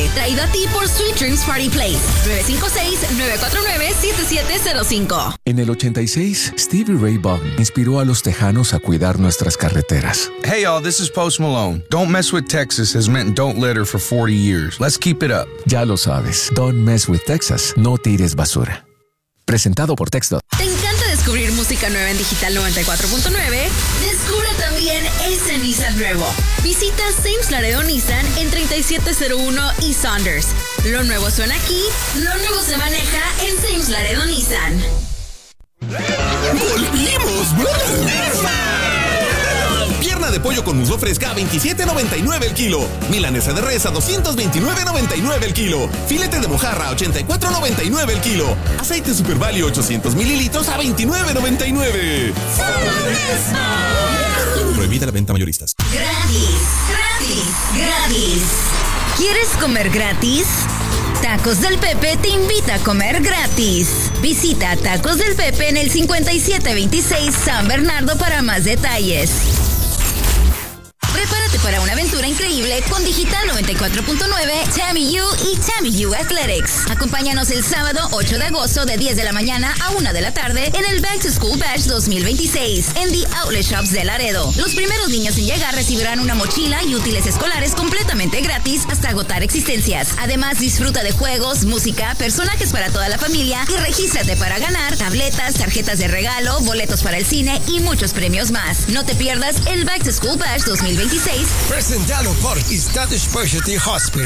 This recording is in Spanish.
traído a ti por Sweet Dreams Party Place. 956-949-7705. En el 86, Stevie Ray Vaughan inspiró a los tejanos a cuidar nuestras carreteras. Hey y'all, this is Post Malone. Don't mess with Texas has meant don't litter for 40 years. Let's keep it up. Ya lo sabes, Don't Mess with Texas, no tires basura. Presentado por TextDot. ¿Te encanta descubrir música nueva en Digital 94.9? Descubre también ese Nissan nuevo. Visita Sames Laredo Nissan en 3701 y Saunders. Lo nuevo suena aquí, lo nuevo se maneja en Sames Laredo Nissan. ¡Volvimos! Pierna de pollo con muslo fresca a $27.99 el kilo. Milanesa de res a $229.99 el kilo. Filete de mojarra a $84.99 el kilo. Aceite Super Value 800 mililitros a $29.99. Prohibida la venta mayoristas. Gratis, gratis, gratis. ¿Quieres comer gratis? Tacos del Pepe te invita a comer gratis. Visita Tacos del Pepe en el 5726 San Bernardo para más detalles. Prepárate para una aventura increíble con Digital 94.9, Tammy U y Tammy U Athletics. Acompáñanos el sábado 8 de agosto de 10 de la mañana a 1 de la tarde en el Back to School Bash 2026 en The Outlet Shops de Laredo. Los primeros niños en llegar recibirán una mochila y útiles escolares completamente gratis hasta agotar existencias. Además, disfruta de juegos, música, personajes para toda la familia y regístrate para ganar tabletas, tarjetas de regalo, boletos para el cine y muchos premios más. No te pierdas el Back to School Bash 2026. Presentado por Scottish Specialty Hospital.